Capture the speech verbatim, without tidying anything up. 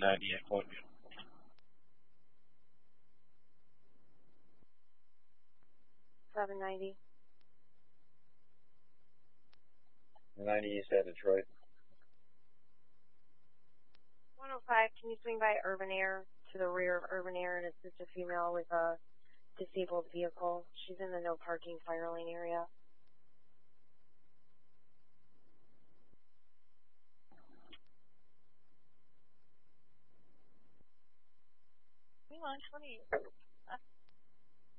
ninety-eight Point View. seven ninety. ninety East at Detroit. one oh five, can you swing by Urban Air, to the rear of Urban Air, and assist a female with a disabled vehicle? She's in the no parking fire lane area. Come on, twenty.